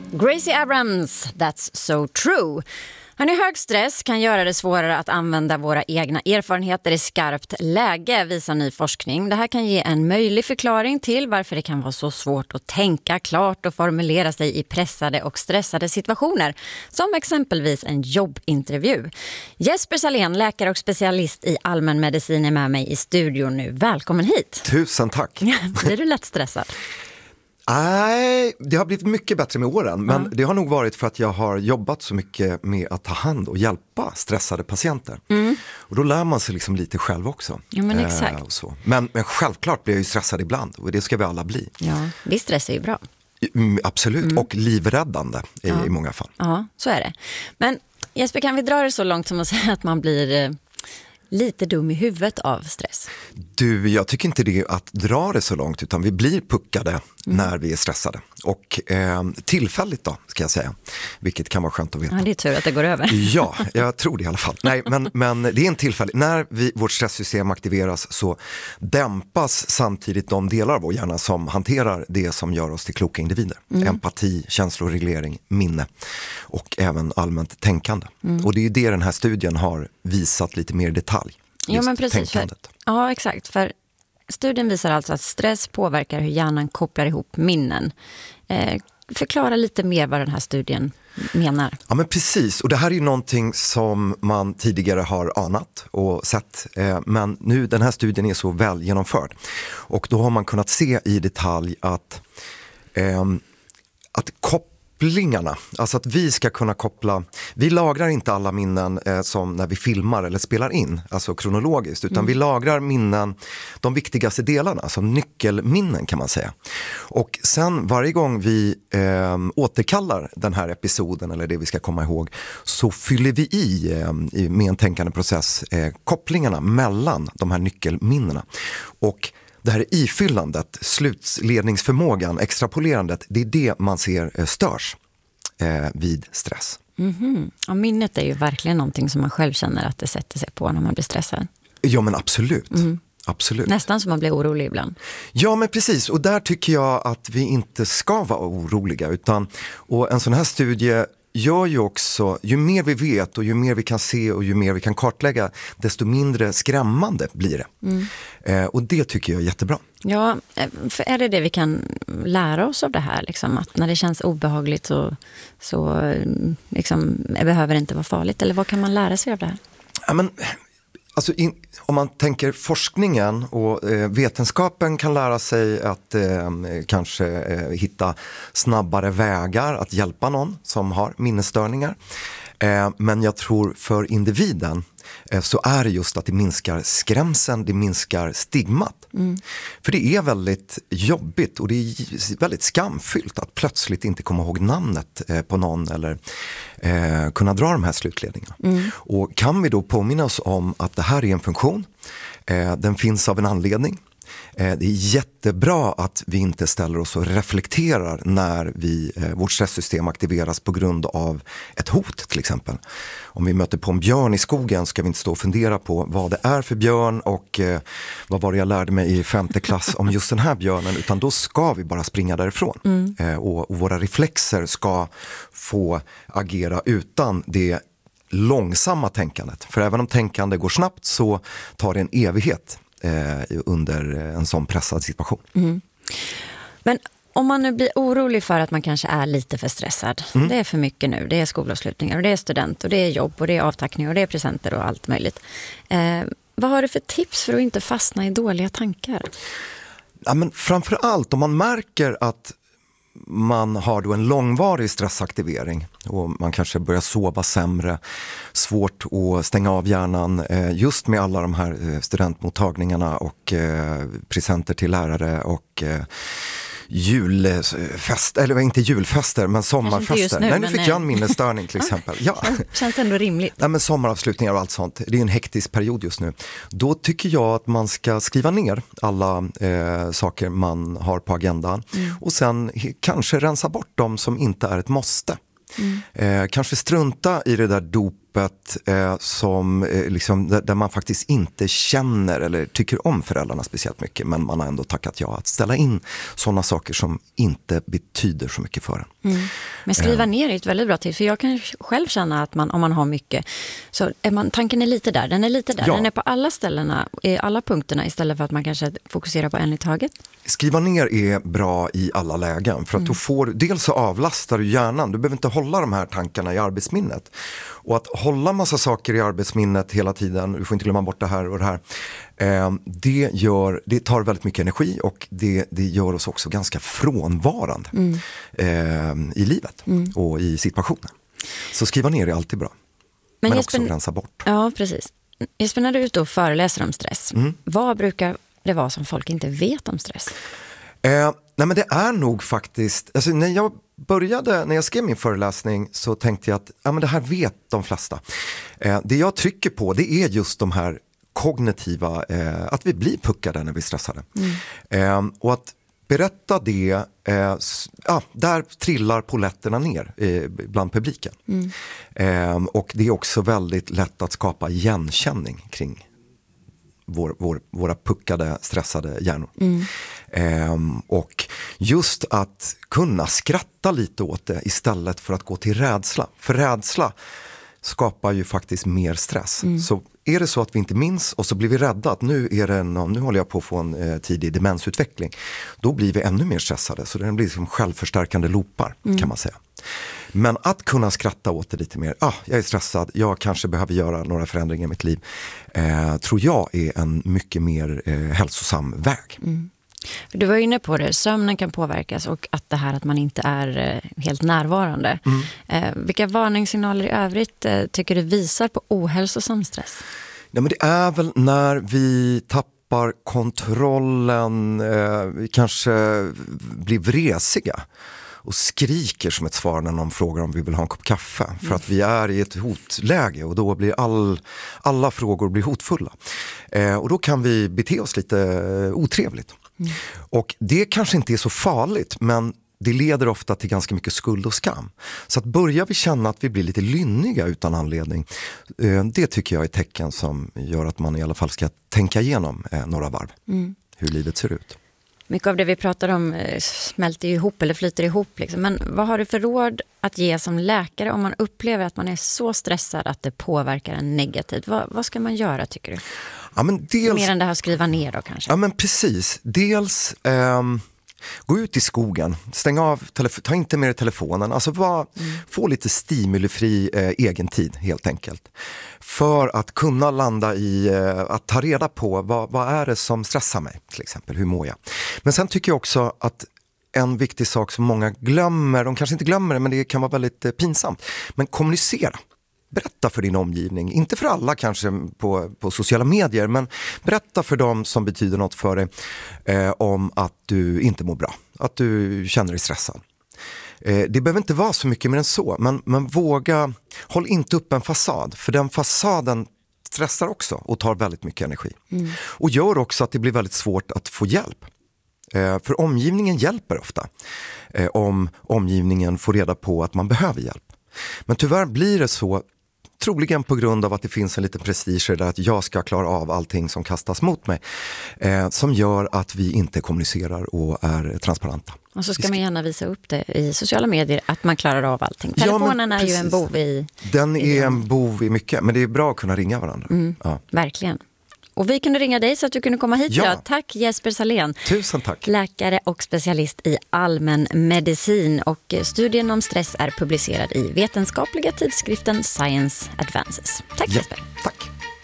Gracie Abrams, That's So True. Hög stress kan göra det svårare att använda våra egna erfarenheter i skarpt läge, visar ny forskning. Det här kan ge en möjlig förklaring till varför det kan vara så svårt att tänka klart och formulera sig i pressade och stressade situationer, som exempelvis en jobbintervju. Jesper Salén, läkare och specialist i allmänmedicin, är med mig i studion nu. Välkommen hit. Tusen tack. Blir du lätt stressad? Nej, det har blivit mycket bättre med åren, men det har nog varit för att jag har jobbat så mycket med att ta hand och hjälpa stressade patienter. Och då lär man sig liksom lite själv också. Ja, men exakt. Och så. Men självklart blir jag ju stressad ibland, och det ska vi alla bli. Ja, det stress är ju bra. Absolut, och livräddande i många fall. Ja, så är det. Men Jesper, kan vi dra det så långt som att säga att man blir lite dum i huvudet av stress? Du, jag tycker inte det är att dra det så långt, utan vi blir puckade när vi är stressade. Och tillfälligt då, ska jag säga. Vilket kan vara skönt att veta. Ja, det är tur att det går över. Ja, jag tror det i alla fall. Nej, men det är en tillfällig. När vårt stresssystem aktiveras så dämpas samtidigt de delar av vår hjärna som hanterar det som gör oss till kloka individer. Empati, känsloreglering, minne och även allmänt tänkande. Och det är ju det den här studien har visat lite mer i detalj. Ja, men precis. Ja, exakt. För studien visar alltså att stress påverkar hur hjärnan kopplar ihop minnen. Förklara lite mer vad den här studien menar. Ja, men precis. Och det här är ju någonting som man tidigare har anat och sett. Men nu, den här studien är så väl genomförd. Och då har man kunnat se i detalj att kopplingarna, alltså att vi ska kunna koppla, vi lagrar inte alla minnen som när vi filmar eller spelar in, alltså kronologiskt, utan vi lagrar minnen, de viktigaste delarna, som nyckelminnen kan man säga. Och sen varje gång vi återkallar den här episoden eller det vi ska komma ihåg, så fyller vi i med en tänkande process kopplingarna mellan de här nyckelminnena. Och det här ifyllandet, slutledningsförmågan, extrapolerandet, det är det man ser störs vid stress. Ja, minnet är ju verkligen någonting som man själv känner att det sätter sig på när man blir stressad. Ja, men absolut. Absolut. Nästan som man blir orolig ibland. Ja, men precis. Och där tycker jag att vi inte ska vara oroliga. Och en sån här studie gör ju också, ju mer vi vet och ju mer vi kan se och ju mer vi kan kartlägga, desto mindre skrämmande blir det. Och det tycker jag är jättebra. Ja, för är det vi kan lära oss av det här? Liksom, att när det känns obehagligt så liksom, behöver det inte vara farligt. Eller vad kan man lära sig av det här? Ja, men alltså om man tänker forskningen och vetenskapen kan lära sig att kanske hitta snabbare vägar att hjälpa någon som har minnesstörningar. Men jag tror för individen så är det just att det minskar skrämseln, det minskar stigmat. För det är väldigt jobbigt och det är väldigt skamfyllt att plötsligt inte komma ihåg namnet på någon eller kunna dra de här slutledningarna. Och kan vi då påminna oss om att det här är en funktion, den finns av en anledning. Det är jättebra att vi inte ställer oss och reflekterar när vårt stresssystem aktiveras på grund av ett hot till exempel. Om vi möter på en björn i skogen ska vi inte stå och fundera på vad det är för björn och vad var det jag lärde mig i 5:e klass om just den här björnen, utan då ska vi bara springa därifrån. Och våra reflexer ska få agera utan det långsamma tänkandet. För även om tänkande går snabbt så tar det en evighet under en sån pressad situation. Men om man nu blir orolig för att man kanske är lite för stressad, det är för mycket nu, det är skolavslutningar och det är student och det är jobb och det är avtackning och det är presenter och allt möjligt. Vad har du för tips för att inte fastna i dåliga tankar? Ja, men framförallt om man märker att man har då en långvarig stressaktivering och man kanske börjar sova sämre, svårt att stänga av hjärnan just med alla de här studentmottagningarna och presenter till lärare och julfest, eller inte julfester men sommarfester. Nu, nu fick jag en minnesstörning till exempel. Ja. Känns ändå rimligt. Nej, men sommaravslutningar och allt sånt, det är en hektisk period just nu. Då tycker jag att man ska skriva ner alla saker man har på agendan och sen kanske rensa bort dem som inte är ett måste. Kanske strunta i det där jobbet liksom, där man faktiskt inte känner eller tycker om föräldrarna speciellt mycket, men man har ändå tackat ja att ställa in sådana saker som inte betyder så mycket för en. Men skriva ner är ett väldigt bra tips, för jag kan själv känna att om man har mycket så tanken är lite där, den är lite där, den är på alla ställena, i alla punkterna, istället för att man kanske fokuserar på en i taget. Skriva ner är bra i alla lägen, för att då dels så avlastar du hjärnan, du behöver inte hålla de här tankarna i arbetsminnet. Och att hålla massa saker i arbetsminnet hela tiden, du får inte glömma bort det här och det här, det tar väldigt mycket energi, och det gör oss också ganska frånvarande i livet och i situationen. Så skriva ner är alltid bra, men också rensa bort. Ja, precis. Jesper, när du är ute och föreläser om stress, vad brukar det vara som folk inte vet om stress? Nej, men det är nog faktiskt, alltså när jag skrev min föreläsning så tänkte jag att men det här vet de flesta. Det jag trycker på, det är just de här kognitiva, att vi blir puckade när vi är stressade. Och att berätta det, där trillar poletterna ner bland publiken. Och det är också väldigt lätt att skapa igenkänning kring våra puckade, stressade hjärnor. Och just att kunna skratta lite åt det istället för att gå till rädsla. För rädsla skapar ju faktiskt mer stress. Så är det så att vi inte minns och så blir vi rädda att nu håller jag på att få en tidig demensutveckling, då blir vi ännu mer stressade. Så det blir som självförstärkande loopar, kan man säga. Men att kunna skratta åt det lite mer, jag är stressad, jag kanske behöver göra några förändringar i mitt liv, tror jag är en mycket mer hälsosam väg. Du var inne på det, sömnen kan påverkas, och att det här att man inte är helt närvarande. Vilka varningssignaler i övrigt tycker du visar på ohälsosam stress? Ja, men det är väl när vi tappar kontrollen, vi kanske blir vresiga och skriker som ett svar när någon frågar om vi vill ha en kopp kaffe. För att vi är i ett hotläge, och då blir alla frågor blir hotfulla. Och då kan vi bete oss lite otrevligt. Och det kanske inte är så farligt, men det leder ofta till ganska mycket skuld och skam. Så att börjar vi känna att vi blir lite lynniga utan anledning, det tycker jag är tecken som gör att man i alla fall ska tänka igenom några varv. Hur livet ser ut. Mycket av det vi pratar om smälter ihop eller flyter ihop. Liksom. Men vad har du för råd att ge som läkare om man upplever att man är så stressad att det påverkar en negativt? Vad ska man göra, tycker du? Ja, men mer än det här att skriva ner då kanske? Ja, men precis. Dels gå ut i skogen, stäng av, ta inte med telefonen. Alltså få lite stimulifri egen tid helt enkelt. För att kunna landa i att ta reda på vad är det som stressar mig, till exempel, hur mår jag. Men sen tycker jag också att en viktig sak som många glömmer, de kanske inte glömmer det, men det kan vara väldigt pinsamt, men kommunicera. Berätta för din omgivning, inte för alla kanske på sociala medier, men berätta för dem som betyder något för dig om att du inte mår bra, att du känner dig stressad. Det behöver inte vara så mycket mer än så, men håll inte upp en fasad, för den fasaden stressar också och tar väldigt mycket energi. Och gör också att det blir väldigt svårt att få hjälp. För omgivningen hjälper ofta om omgivningen får reda på att man behöver hjälp. Men tyvärr blir det så, troligen på grund av att det finns en liten prestige där att jag ska klara av allting som kastas mot mig, som gör att vi inte kommunicerar och är transparenta. Och så ska man gärna visa upp det i sociala medier att man klarar av allting. Telefonen är ju en bov i... Den är en bov i mycket, men det är bra att kunna ringa varandra. Ja. Verkligen. Och vi kunde ringa dig så att du kunde komma hit idag. Tack Jesper Salén. Tusen tack. Läkare och specialist i allmän medicin. Och studien om stress är publicerad i vetenskapliga tidskriften Science Advances. Tack Jesper. Tack.